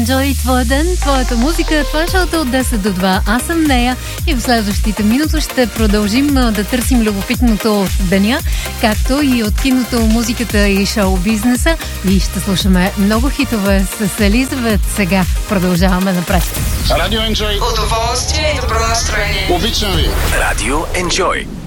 Enjoy твоя ден, твоята музика, това е шоуто от 10 до 2. Аз съм Нея и в следващите минути ще продължим да търсим любопитното от деня, както и от киното, музиката и шоу-бизнеса. И ще слушаме много хитове с Елизабет. Сега продължаваме напред. Радио Enjoy. Удоволствие и добро настроение. Обичам ви. Радио Enjoy.